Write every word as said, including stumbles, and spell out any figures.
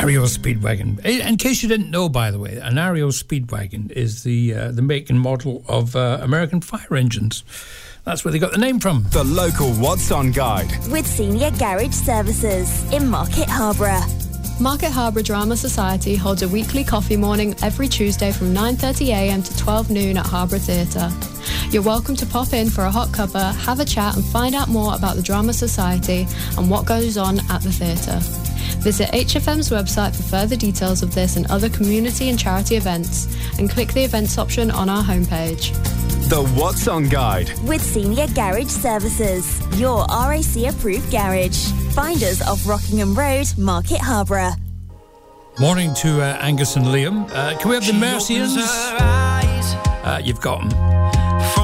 Ariel Speedwagon. In case you didn't know, by the way, an Ariel Speedwagon is the uh, the make and model of uh, American fire engines. That's where they got the name from. The local What's On Guide. With Senior Garage Services in Market Harborough. Market Harborough Drama Society holds a weekly coffee morning every Tuesday from nine thirty a m to twelve noon at Harborough Theatre. You're welcome to pop in for a hot cuppa, have a chat and find out more about the Drama Society and what goes on at the theatre. Visit H F M's website for further details of this and other community and charity events, and click the events option on our homepage. The What's On Guide. With Senior Garage Services, your R A C approved garage. Find us off Rockingham Road, Market Harborough. Morning to uh, Angus and Liam. Uh, can we have the Mercians? Uh, you've got them.